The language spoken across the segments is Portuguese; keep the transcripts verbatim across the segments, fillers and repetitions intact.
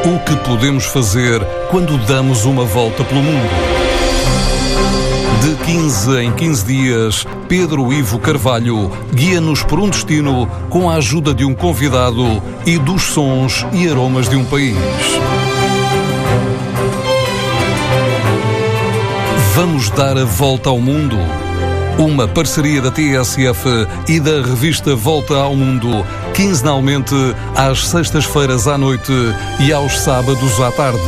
O que podemos fazer quando damos uma volta pelo mundo? De quinze em quinze dias, Pedro Ivo Carvalho guia-nos por um destino com a ajuda de um convidado e dos sons e aromas de um país. Vamos dar a volta ao mundo? Uma parceria da T S F e da revista Volta ao Mundo, quinzenalmente às sextas-feiras à noite e aos sábados à tarde.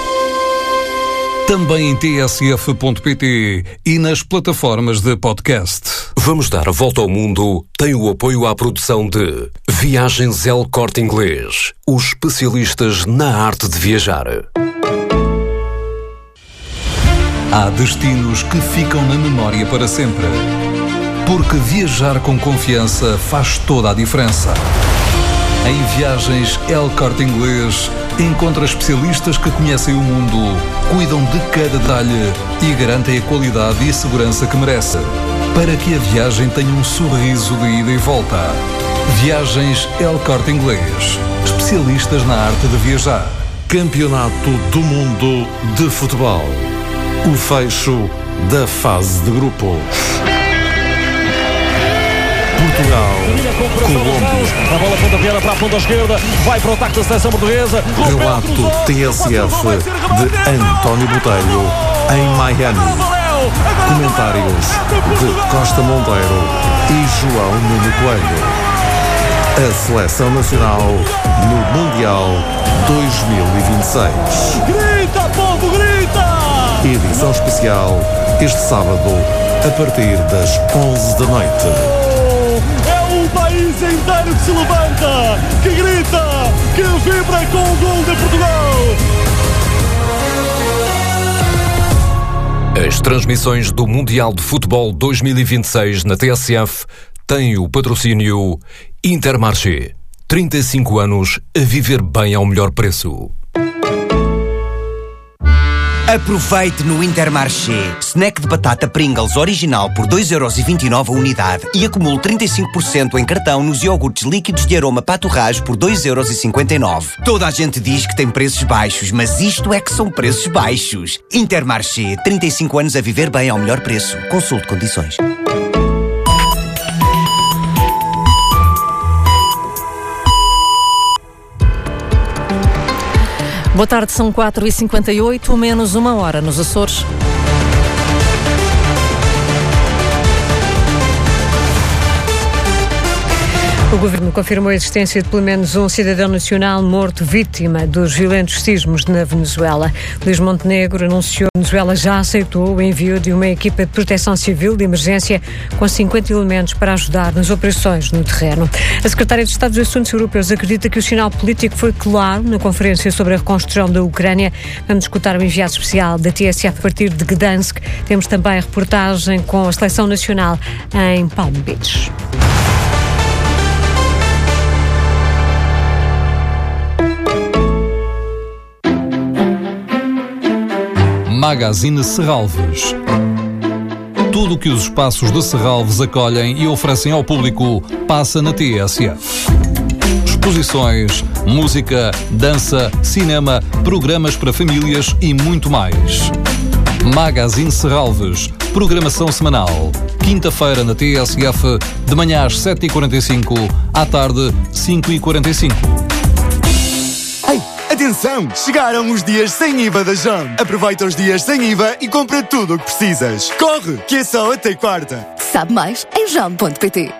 Também em t s f ponto p t e nas plataformas de podcast. Vamos dar a volta ao mundo tem o apoio à produção de Viagens El Corte Inglês, os especialistas na arte de viajar. Há destinos que ficam na memória para sempre. Porque viajar com confiança faz toda a diferença. Em Viagens El Corte Inglês, encontra especialistas que conhecem o mundo, cuidam de cada detalhe e garantem a qualidade e a segurança que merece, para que a viagem tenha um sorriso de ida e volta. Viagens El Corte Inglês, especialistas na arte de viajar. Campeonato do Mundo de Futebol. O fecho da fase de grupos. Portugal, Colômbia. A bola ponta-feira para a ponta esquerda, vai para o ataque da seleção portuguesa. Relato T S F de António Botelho em Miami. Comentários de Costa Monteiro e João Nuno Coelho. A Seleção Nacional no Mundial dois mil e vinte e seis. Grita, povo, grita! Edição especial este sábado a partir das onze da noite. É o país inteiro que se levanta, que grita, que vibra com o gol de Portugal. As transmissões do Mundial de Futebol dois mil e vinte e seis na T S F têm o patrocínio Intermarché. trinta e cinco anos a viver bem ao melhor preço. Aproveite no Intermarché. Snack de batata Pringles original por dois euros e vinte e nove a unidade e acumule trinta e cinco por cento em cartão nos iogurtes líquidos de aroma Pato Rage por dois euros e cinquenta e nove. Toda a gente diz que tem preços baixos, mas isto é que são preços baixos. Intermarché, trinta e cinco anos a viver bem ao melhor preço. Consulte condições. Boa tarde, são quatro e cinquenta e oito, menos uma hora nos Açores. O Governo confirmou a existência de pelo menos um cidadão nacional morto vítima dos violentos sismos na Venezuela. Luís Montenegro anunciou que a Venezuela já aceitou o envio de uma equipa de proteção civil de emergência com cinquenta elementos para ajudar nas operações no terreno. A Secretária de Estado dos Assuntos Europeus acredita que o sinal político foi claro na conferência sobre a reconstrução da Ucrânia. Vamos escutar o enviado especial da T S F a partir de Gdansk. Temos também a reportagem com a Seleção Nacional em Palm Beach. Magazine Serralves. Tudo o que os espaços de Serralves acolhem e oferecem ao público passa na T S F. Exposições, música, dança, cinema, programas para famílias e muito mais. Magazine Serralves. Programação semanal. Quinta-feira na T S F, de manhã às sete e quarenta e cinco, à tarde cinco e quarenta e cinco. Atenção! Chegaram os dias sem I V A da Jam. Aproveita os dias sem I V A e compra tudo o que precisas. Corre, que é só até quarta. Sabe mais em jam ponto pt.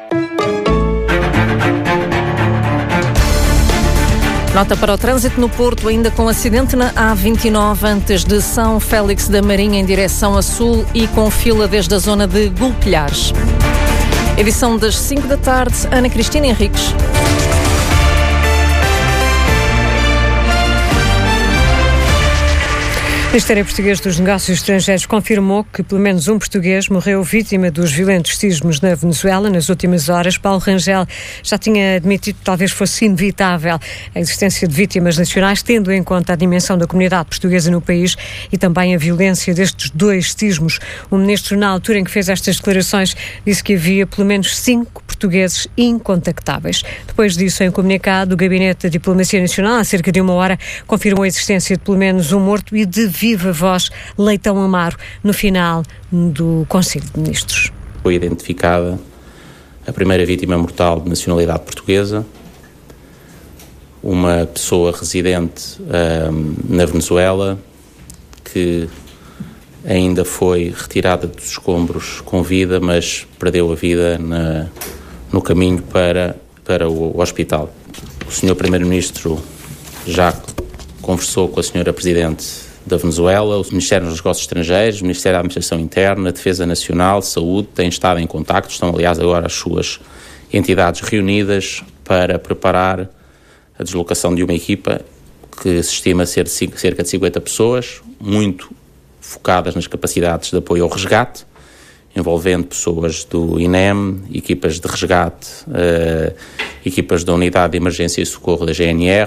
Nota para o trânsito no Porto, ainda com acidente na A vinte e nove, antes de São Félix da Marinha, em direção a sul e com fila desde a zona de Golpilhares. Edição das cinco da tarde, Ana Cristina Henriques. O Ministério Português dos Negócios Estrangeiros confirmou que pelo menos um português morreu vítima dos violentos sismos na Venezuela nas últimas horas. Paulo Rangel já tinha admitido que talvez fosse inevitável a existência de vítimas nacionais, tendo em conta a dimensão da comunidade portuguesa no país e também a violência destes dois sismos. O ministro, na altura em que fez estas declarações, disse que havia pelo menos cinco portugueses incontactáveis. Depois disso, em comunicado, o Gabinete da Diplomacia Nacional, há cerca de uma hora, confirmou a existência de pelo menos um morto e de viva voz Leitão Amaro no final do Conselho de Ministros. Foi identificada a primeira vítima mortal de nacionalidade portuguesa, uma pessoa residente um, na Venezuela que ainda foi retirada dos escombros com vida, mas perdeu a vida na, no caminho para, para o hospital. O senhor Primeiro-Ministro já conversou com a senhora Presidente da Venezuela, o Ministério dos Negócios Estrangeiros, o Ministério da Administração Interna, a Defesa Nacional, Saúde, têm estado em contacto, estão aliás agora as suas entidades reunidas para preparar a deslocação de uma equipa que se estima ser de cerca de cinquenta pessoas, muito focadas nas capacidades de apoio ao resgate, envolvendo pessoas do I N E M, equipas de resgate, uh, equipas da Unidade de Emergência e Socorro da G N R,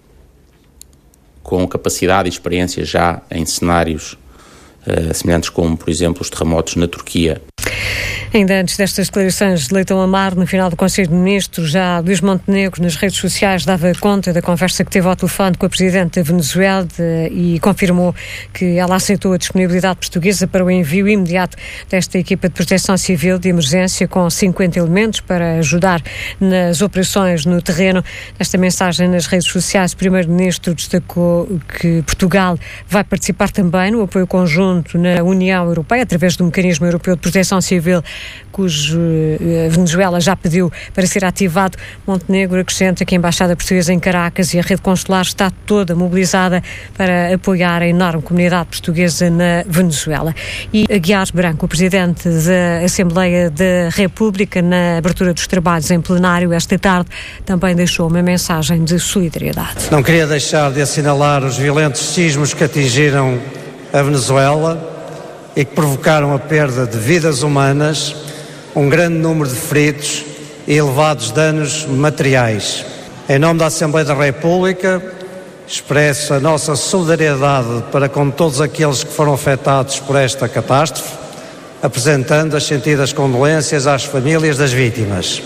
com capacidade e experiência já em cenários uh, semelhantes como, por exemplo, os terremotos na Turquia. Ainda antes destas declarações de Leitão Amaro, no final do Conselho de Ministros, já Luís Montenegro, nas redes sociais, dava conta da conversa que teve ao telefone com a Presidente da Venezuela e confirmou que ela aceitou a disponibilidade portuguesa para o envio imediato desta equipa de proteção civil de emergência com cinquenta elementos para ajudar nas operações no terreno. Nesta mensagem nas redes sociais, o Primeiro-Ministro destacou que Portugal vai participar também no apoio conjunto na União Europeia, através do Mecanismo Europeu de Proteção Civil, cujo a Venezuela já pediu para ser ativado. Montenegro acrescenta que a Embaixada Portuguesa em Caracas e a rede consular está toda mobilizada para apoiar a enorme comunidade portuguesa na Venezuela. E Aguiar Branco, o Presidente da Assembleia da República, na abertura dos trabalhos em plenário esta tarde, também deixou uma mensagem de solidariedade. Não queria deixar de assinalar os violentos sismos que atingiram a Venezuela e que provocaram a perda de vidas humanas, um grande número de feridos e elevados danos materiais. Em nome da Assembleia da República, expresso a nossa solidariedade para com todos aqueles que foram afetados por esta catástrofe, apresentando as sentidas condolências às famílias das vítimas.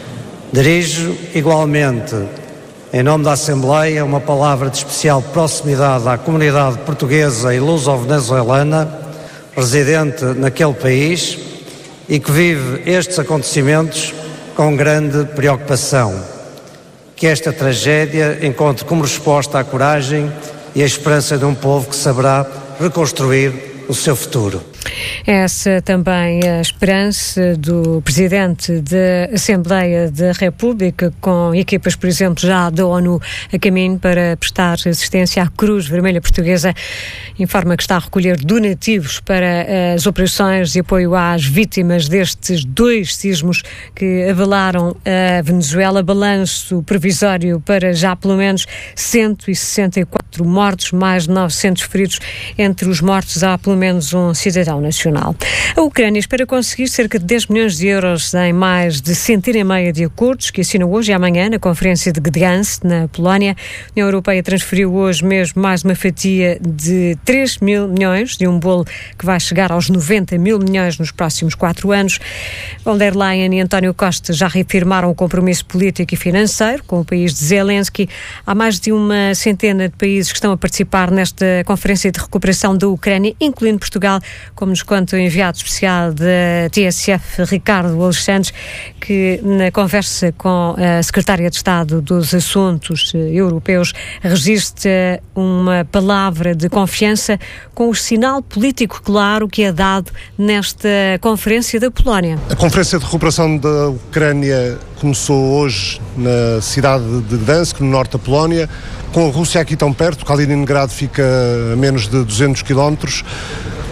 Dirijo, igualmente, em nome da Assembleia, uma palavra de especial proximidade à comunidade portuguesa e luso-venezuelana residente naquele país e que vive estes acontecimentos com grande preocupação. Que esta tragédia encontre como resposta a coragem e a esperança de um povo que saberá reconstruir o seu futuro. Essa também a esperança do Presidente da Assembleia da República, com equipas, por exemplo, já da ONU a caminho para prestar assistência à Cruz Vermelha Portuguesa. Informa que está a recolher donativos para as operações de apoio às vítimas destes dois sismos que abalaram a Venezuela. Balanço provisório para já pelo menos cento e sessenta e quatro mortos, mais de novecentos feridos. Entre os mortos há pelo menos um cidadão nacional. A Ucrânia espera conseguir cerca de dez milhões de euros em mais de centena e meia de acordos que assinou hoje e amanhã na Conferência de Gdansk, na Polónia. A União Europeia transferiu hoje mesmo mais uma fatia de três mil milhões de um bolo que vai chegar aos noventa mil milhões nos próximos quatro anos. Von der Leyen e António Costa já reafirmaram o compromisso político e financeiro com o país de Zelensky. Há mais de uma centena de países que estão a participar nesta Conferência de Recuperação da Ucrânia, incluindo Portugal, como nos conta o enviado especial da T S F, Ricardo Alexandre, que na conversa com a Secretária de Estado dos Assuntos Europeus registra uma palavra de confiança com o sinal político claro que é dado nesta Conferência da Polónia. A Conferência de Recuperação da Ucrânia começou hoje na cidade de Gdansk, no norte da Polónia, com a Rússia aqui tão perto. Kaliningrado fica a menos de duzentos quilómetros.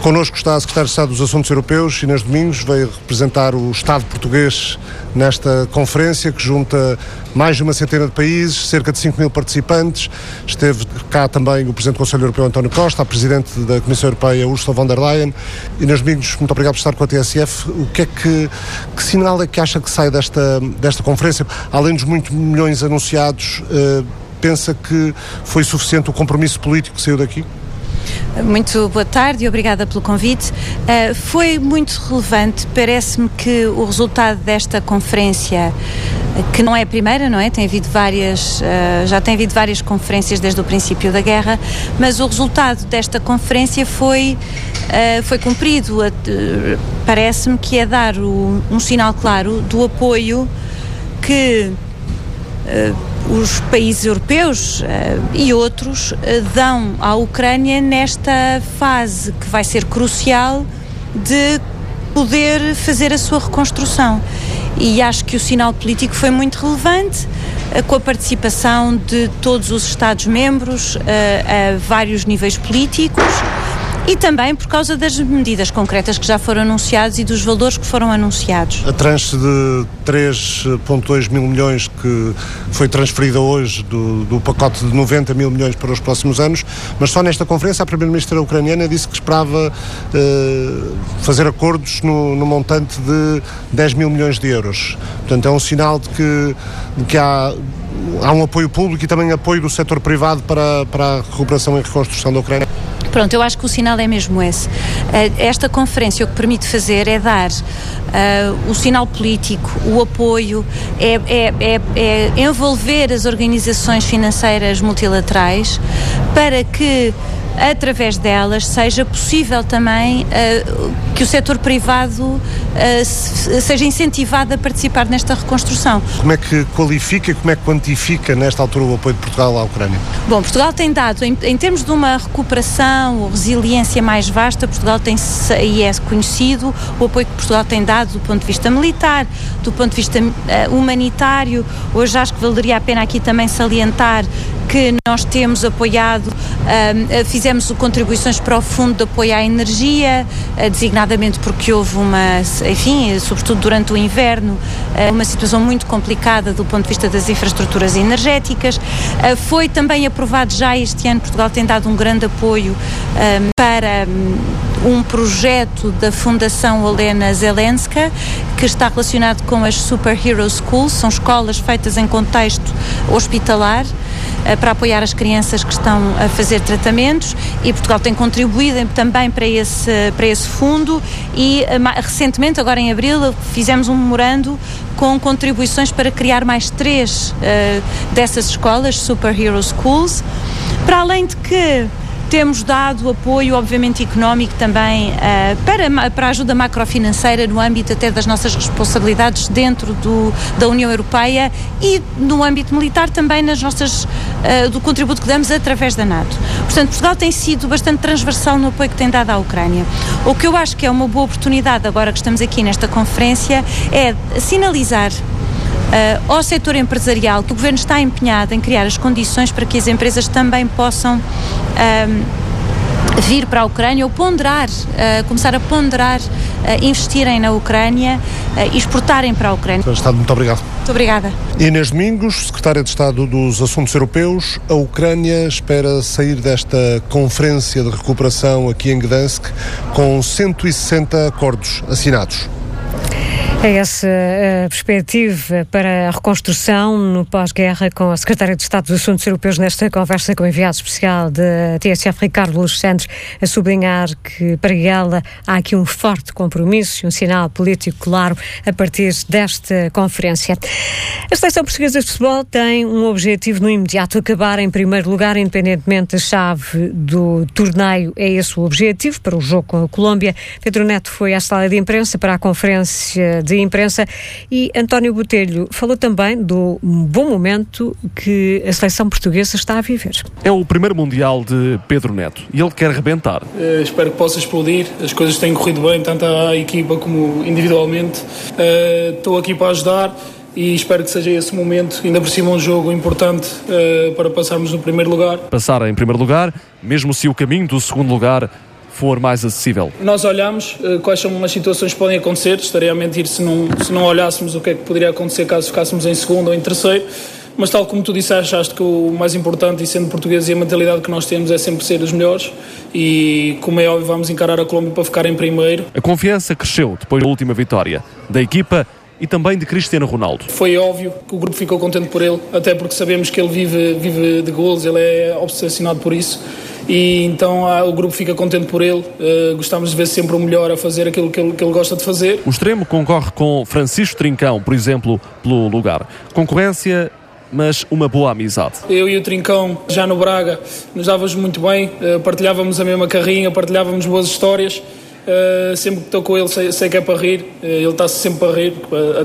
Connosco está a Secretária de Estado dos Assuntos Europeus, Inês Domingos, veio representar o Estado português nesta conferência que junta mais de uma centena de países, cerca de cinco mil participantes. Esteve cá também o Presidente do Conselho Europeu, António Costa, a Presidente da Comissão Europeia, Ursula von der Leyen. Inês Domingos, muito obrigado por estar com a T S F. O que é que, que sinal é que acha que sai desta, desta conferência? Além dos muitos milhões anunciados, uh, pensa que foi suficiente o compromisso político que saiu daqui? Muito boa tarde e obrigada pelo convite. Uh, foi muito relevante, parece-me que o resultado desta conferência, que não é a primeira, não é? Tem havido várias, uh, já tem havido várias conferências desde o princípio da guerra, mas o resultado desta conferência foi, uh, foi cumprido. Uh, parece-me que é dar o, um sinal claro do apoio que uh, os países europeus uh, e outros uh, dão à Ucrânia nesta fase que vai ser crucial de poder fazer a sua reconstrução. E acho que o sinal político foi muito relevante, uh, com a participação de todos os Estados-membros uh, a vários níveis políticos, e também por causa das medidas concretas que já foram anunciadas e dos valores que foram anunciados. A tranche de três vírgula dois mil milhões que foi transferida hoje do, do pacote de noventa mil milhões para os próximos anos, mas só nesta conferência a Primeira-Ministra ucraniana disse que esperava eh, fazer acordos no, no montante de dez mil milhões de euros. Portanto, é um sinal de que, de que há, há um apoio público e também apoio do setor privado para, para a recuperação e reconstrução da Ucrânia. Pronto, eu acho que o sinal é mesmo esse. Esta conferência o que permite fazer é dar uh, o sinal político, o apoio, é, é, é, é envolver as organizações financeiras multilaterais para que, através delas, seja possível também uh, que o setor privado uh, se, seja incentivado a participar nesta reconstrução. Como é que qualifica e como é que quantifica nesta altura o apoio de Portugal à Ucrânia? Bom, Portugal tem dado, em, em termos de uma recuperação ou resiliência mais vasta, Portugal tem, e é conhecido, o apoio que Portugal tem dado do ponto de vista militar, do ponto de vista uh, humanitário. Hoje acho que valeria a pena aqui também salientar que nós temos apoiado, uh, fizemos contribuições para o Fundo de Apoio à Energia, uh, designadamente porque houve uma, enfim, sobretudo durante o inverno, uh, uma situação muito complicada do ponto de vista das infraestruturas energéticas. Uh, foi também aprovado já este ano, Portugal tem dado um grande apoio um, para um, um projeto da Fundação Olena Zelenska, que está relacionado com as Super Hero Schools, são escolas feitas em contexto hospitalar, para apoiar as crianças que estão a fazer tratamentos, e Portugal tem contribuído também para esse, para esse fundo, e recentemente, agora em abril, fizemos um memorando com contribuições para criar mais três uh, dessas escolas, Super Hero Schools, para além de que temos dado apoio, obviamente, económico também uh, para, para a ajuda macrofinanceira no âmbito até das nossas responsabilidades dentro do, da União Europeia, e no âmbito militar também nas nossas, uh, do contributo que damos através da NATO. Portanto, Portugal tem sido bastante transversal no apoio que tem dado à Ucrânia. O que eu acho que é uma boa oportunidade, agora que estamos aqui nesta conferência, é sinalizar Uh, ao setor empresarial que o Governo está empenhado em criar as condições para que as empresas também possam uh, vir para a Ucrânia ou ponderar, uh, começar a ponderar, uh, investirem na Ucrânia uh, e exportarem para a Ucrânia. Estado, muito obrigado. Muito obrigada. Inês Domingos, Secretária de Estado dos Assuntos Europeus. A Ucrânia espera sair desta conferência de recuperação aqui em Gdansk com cento e sessenta acordos assinados. É essa a perspectiva para a reconstrução no pós-guerra, com a Secretária de Estado dos Assuntos Europeus nesta conversa com o enviado especial da T S F, Ricardo Luz Santos, a sublinhar que para ela há aqui um forte compromisso e um sinal político claro a partir desta conferência. A seleção portuguesa de futebol tem um objetivo no imediato: acabar em primeiro lugar, independentemente da chave do torneio. É esse o objetivo para o jogo com a Colômbia. Pedro Neto foi à sala de imprensa para a conferência de imprensa e António Botelho falou também do bom momento que a seleção portuguesa está a viver. É o primeiro Mundial de Pedro Neto e ele quer rebentar. Uh, espero que possa explodir. As coisas têm corrido bem, tanto à equipa como individualmente. Uh, estou aqui para ajudar e espero que seja esse momento, ainda por cima um jogo importante uh, para passarmos no primeiro lugar. Passar em primeiro lugar, mesmo se o caminho do segundo lugar for mais acessível. Nós olhamos uh, quais são as situações que podem acontecer, estaria a mentir se não, se não olhássemos o que é que poderia acontecer caso ficássemos em segundo ou em terceiro, mas tal como tu disseste, acho que o mais importante, e sendo português, e a mentalidade que nós temos é sempre ser os melhores, e como é óbvio vamos encarar a Colômbia para ficar em primeiro. A confiança cresceu depois da última vitória da equipa e também de Cristiano Ronaldo. Foi óbvio que o grupo ficou contente por ele, até porque sabemos que ele vive, vive de golos, ele é obsessionado por isso, e então ah, o grupo fica contente por ele. Uh, gostamos de ver sempre o melhor a fazer aquilo que ele, que ele gosta de fazer. O extremo concorre com Francisco Trincão, por exemplo, pelo lugar. Concorrência, mas uma boa amizade. Eu e o Trincão, já no Braga, nos dávamos muito bem, uh, partilhávamos a mesma carrinha, partilhávamos boas histórias. Uh, sempre que estou com ele sei, sei que é para rir, uh, ele está sempre para rir. Uh,